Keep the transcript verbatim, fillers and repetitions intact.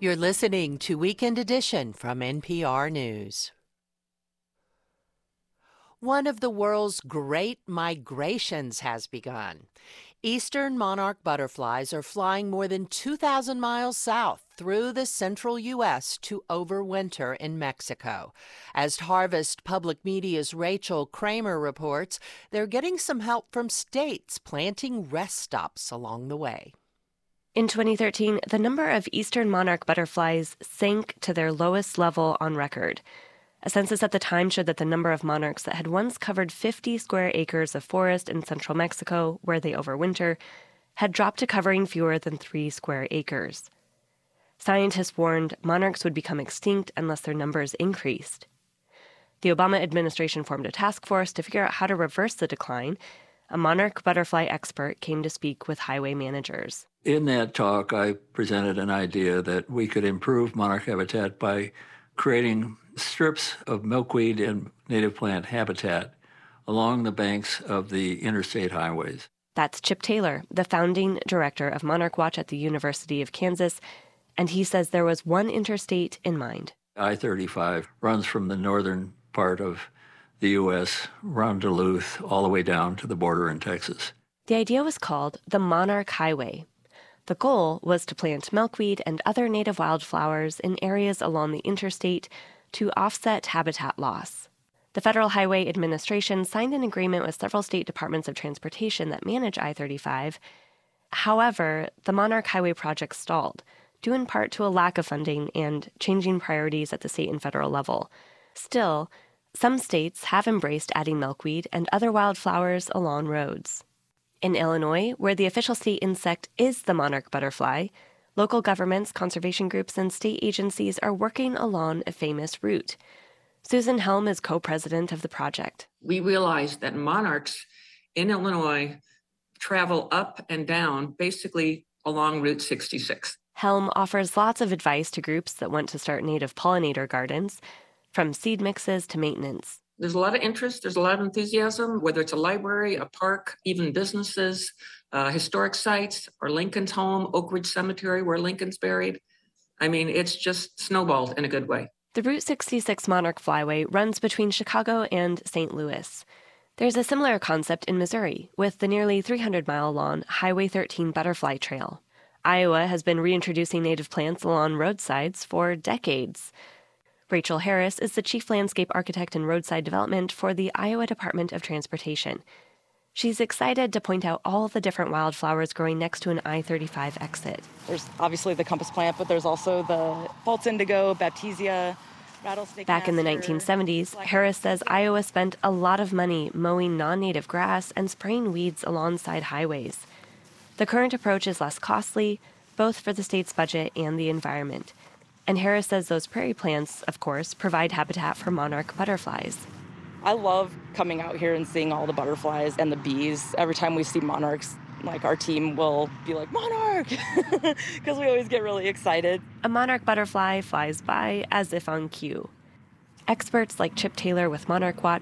You're listening to Weekend Edition from N P R News. One of the world's great migrations has begun. Eastern monarch butterflies are flying more than two thousand miles south through the central U S to overwinter in Mexico. As Harvest Public Media's Rachel Kramer reports, they're getting some help from states planting rest stops along the way. In twenty thirteen, the number of eastern monarch butterflies sank to their lowest level on record. A census at the time showed that the number of monarchs that had once covered fifty square acres of forest in central Mexico, where they overwinter, had dropped to covering fewer than three square acres. Scientists warned monarchs would become extinct unless their numbers increased. The Obama administration formed a task force to figure out how to reverse the decline. A monarch butterfly expert came to speak with highway managers. In that talk, I presented an idea that we could improve monarch habitat by creating strips of milkweed and native plant habitat along the banks of the interstate highways. That's Chip Taylor, the founding director of Monarch Watch at the University of Kansas, and he says there was one interstate in mind. I thirty-five runs from the northern part of the U S, around Duluth, all the way down to the border in Texas. The idea was called the Monarch Highway. The goal was to plant milkweed and other native wildflowers in areas along the interstate to offset habitat loss. The Federal Highway Administration signed an agreement with several state departments of transportation that manage I thirty-five. However, the Monarch Highway project stalled, due in part to a lack of funding and changing priorities at the state and federal level. Still, some states have embraced adding milkweed and other wildflowers along roads. In Illinois, where the official state insect is the monarch butterfly, local governments, conservation groups, and state agencies are working along a famous route. Susan Helm is co-president of the project. We realized that monarchs in Illinois travel up and down, basically along Route sixty-six. Helm offers lots of advice to groups that want to start native pollinator gardens, from seed mixes to maintenance. There's a lot of interest, there's a lot of enthusiasm, whether it's a library, a park, even businesses, uh, historic sites, or Lincoln's home, Oak Ridge Cemetery, where Lincoln's buried. I mean, it's just snowballed in a good way. The Route sixty-six Monarch Flyway runs between Chicago and Saint Louis. There's a similar concept in Missouri, with the nearly three hundred mile long Highway thirteen Butterfly Trail. Iowa has been reintroducing native plants along roadsides for decades. Rachel Harris is the chief landscape architect in roadside development for the Iowa Department of Transportation. She's excited to point out all the different wildflowers growing next to an I thirty-five exit. There's obviously the compass plant, but there's also the false indigo, baptisia, rattlesnake. Back in the nineteen seventies, Harris says Iowa spent a lot of money mowing non-native grass and spraying weeds alongside highways. The current approach is less costly, both for the state's budget and the environment. And Harris says those prairie plants, of course, provide habitat for monarch butterflies. I love coming out here and seeing all the butterflies and the bees. Every time we see monarchs, like our team will be like, "Monarch!" because we always get really excited. A monarch butterfly flies by as if on cue. Experts like Chip Taylor with Monarch Watch